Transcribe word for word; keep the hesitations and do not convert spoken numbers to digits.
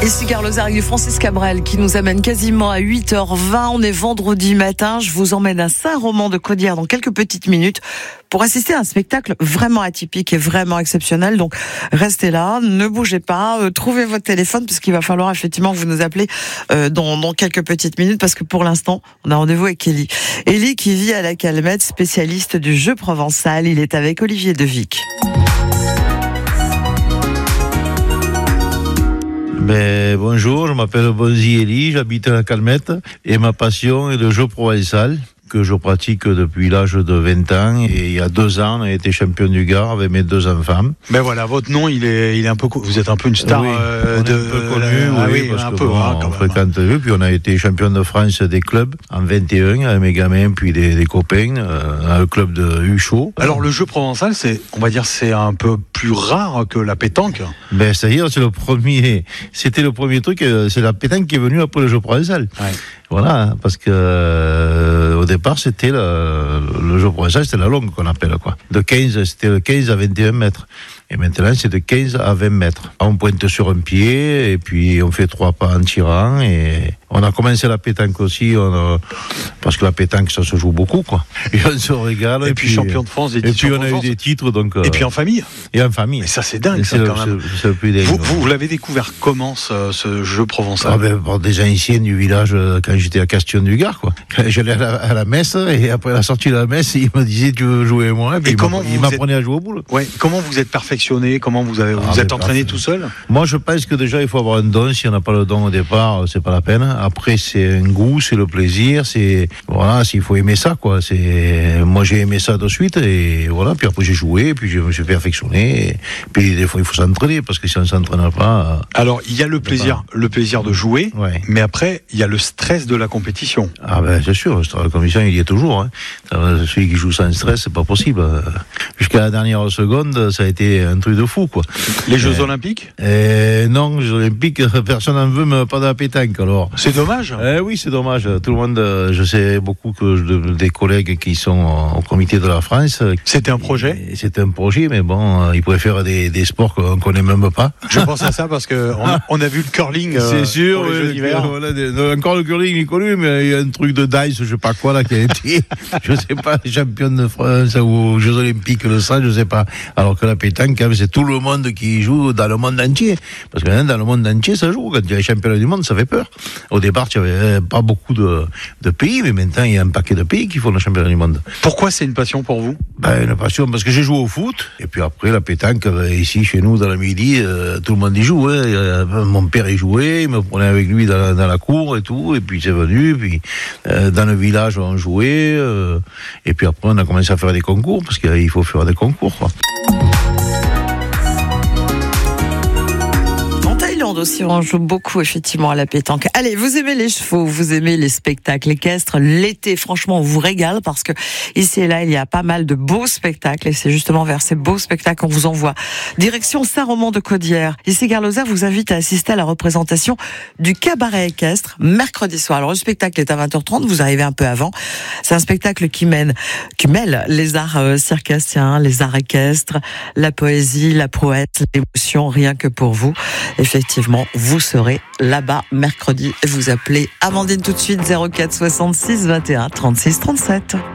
Ici Carlos Arieux, Francis Cabrel qui nous amène quasiment à huit heures vingt. On est vendredi matin. Je vous emmène à Saint-Roman-de-Caudière dans quelques petites minutes pour assister à un spectacle vraiment atypique et vraiment exceptionnel. Donc restez là, ne bougez pas, euh, trouvez votre téléphone puisqu'il va falloir effectivement que vous nous appelez euh, dans, dans quelques petites minutes parce que pour l'instant, on a rendez-vous avec Élie. Élie qui vit à la Calmette, spécialiste du jeu provençal. Il est avec Olivier Devic. Ben, bonjour, je m'appelle Bonzi Élie, j'habite à la Calmette et ma passion est le jeu provençal que je pratique depuis l'âge de vingt ans et il y a deux ans, on a été champion du Gard avec mes deux enfants. Ben voilà, votre nom, il est, il est un peu, vous êtes un peu une star oui, euh, on de, est un peu connu, euh, oui, ah oui, parce un que peu, bon, hein, quand on même. fréquente eux, puis on a été champion de France des clubs en vingt et un avec mes gamins, puis des, des copains, euh, le club de Huchot. Alors le jeu provençal, c'est, on va dire, c'est un peu plus rare que la pétanque. Ben, c'est-à-dire, c'est le premier, c'était le premier truc, c'est la pétanque qui est venue après le jeu provençal. Ouais. Voilà, parce que euh, au départ c'était le, le jeu provençal, c'était la longue qu'on appelle quoi. De quinze, c'était le quinze à vingt et un mètres. Et maintenant c'est de quinze à vingt mètres. On pointe sur un pied et puis on fait trois pas en tirant. Et on a commencé la pétanque aussi, on a, parce que la pétanque ça se joue beaucoup quoi. Et on se régale. Et, et puis, puis champion de France, des Et puis on a eu France. des titres donc. Euh, Et puis en famille. Et en famille. Mais ça c'est dingue, ça, c'est le, quand même. C'est, c'est le plus dingue. Vous, vous, vous l'avez découvert comment ce, ce jeu provençal? Ah ben, par des anciens du village euh, quand j'étais à Castillon-du-Gard quoi. J'allais à la, à la messe et après la sortie de la messe, il me disait tu veux jouer avec moi et, puis Et il comment il vous m'apprenait êtes... à jouer au boule. Ouais. Comment vous êtes perfectionné? Comment vous avez, vous Ah, êtes mais entraîné parfait. tout seul? Moi je pense que déjà il faut avoir un don. Si on n'a pas le don au départ, c'est pas la peine. Après c'est un goût, c'est le plaisir, c'est voilà, s'il faut aimer ça quoi. C'est moi j'ai aimé ça de suite et voilà. Puis après j'ai joué, puis je me suis perfectionné. Et puis des fois il faut s'entraîner parce que si on s'entraîne pas. Alors il y a le plaisir, le plaisir de jouer, Ouais. mais après il y a le stress de la compétition. Ah ben c'est sûr, la commission il y est toujours. Hein. Celui qui joue sans stress, c'est pas possible. Jusqu'à la dernière seconde, ça a été un truc de fou quoi. Les Jeux Euh, Olympiques? Euh, non, les Jeux Olympiques, personne n'en veut, mais pas de la pétanque alors. C'est dommage. Eh oui, c'est dommage. Tout le monde, euh, je sais beaucoup que je- des collègues qui sont au comité de la France. C'était un projet. Et c'est un projet, mais bon, euh, ils pourraient faire des, des sports qu'on connaît même pas. Je pense à ça parce que on a, on a vu le curling. euh, C'est sûr, pour les Jeux ouais, d'hiver. que, voilà, des- non, encore le curling il est connu, mais il y a un truc de dice, je sais pas quoi là, qui a été, je sais pas, champion de France ou aux Jeux Olympiques, le sang, je sais pas. Alors que la pétanque, quand même, c'est tout le monde qui joue dans le monde entier. Parce que maintenant, dans le monde entier, ça joue. Quand il y a les championnats du monde, ça fait peur. Au départ, il y avait pas beaucoup de, de pays, mais maintenant, il y a un paquet de pays qui font le championnat du monde. Pourquoi c'est une passion pour vous? Ben, une passion, parce que j'ai joué au foot, et puis après, la pétanque, ben, ici, chez nous, dans le midi, euh, tout le monde y joue, hein. Euh, Mon père y jouait, il me prenait avec lui dans la, dans la cour et tout, et puis c'est venu, puis, euh, dans le village, on jouait, euh, et puis après, on a commencé à faire des concours, parce qu'il faut faire des concours, quoi. Aussi, on joue beaucoup effectivement à la pétanque. Allez, vous aimez les chevaux, vous aimez les spectacles équestres, l'été, franchement, on vous régale parce que ici et là, il y a pas mal de beaux spectacles et c'est justement vers ces beaux spectacles qu'on vous envoie. Direction Saint-Roman-de-Caudière. Ici, Carlosa vous invite à assister à la représentation du cabaret équestre mercredi soir. Alors, le spectacle est à vingt heures trente, vous arrivez un peu avant. C'est un spectacle qui mène, qui mêle les arts euh, circassiens, les arts équestres, la poésie, la prouesse, l'émotion, rien que pour vous. Effectivement, vous serez là-bas mercredi et vous appelez Amandine tout de suite zéro quatre soixante-six vingt et un trente-six trente-sept.